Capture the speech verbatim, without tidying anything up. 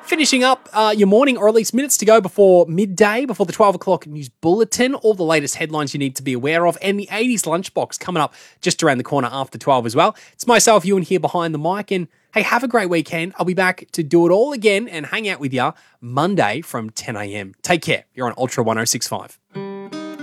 Finishing up uh, your morning, or at least minutes to go before midday, before the twelve o'clock news bulletin, all the latest headlines you need to be aware of, and the eighties lunchbox coming up just around the corner after twelve as well. It's myself, Ewan, here behind the mic, and hey, have a great weekend. I'll be back to do it all again and hang out with you Monday from ten a.m. Take care. You're on Ultra one oh six point five.